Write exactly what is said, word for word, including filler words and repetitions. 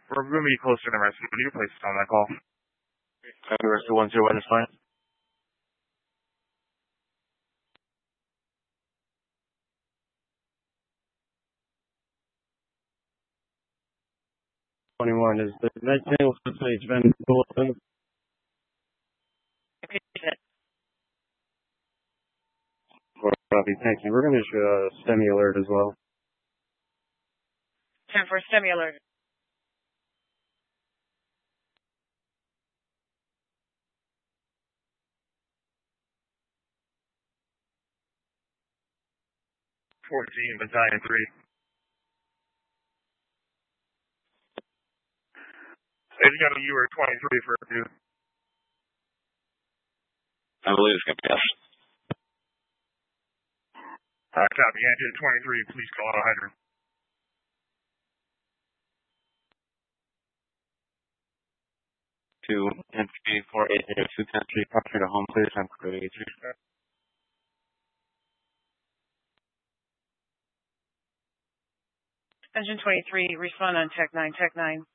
We're going to be closer than rescue. What are your places on that call? Copy, rescue one zero one is fine. twenty-one, is the night channel stage been open? Copy, thank you. We're going to issue a STEMI alert as well. Time for a STEMI alert. fourteen, Battalion three. Ladies and gentlemen, you were twenty-three for a few. I believe it's going to pass. Uh, copy, Andrew twenty-three, please call out a hydrant. Two, entry four eight zero two ten three, property to home, please. I'm clearing eight three. Engine twenty-three, respond on Tech nine, Tech nine.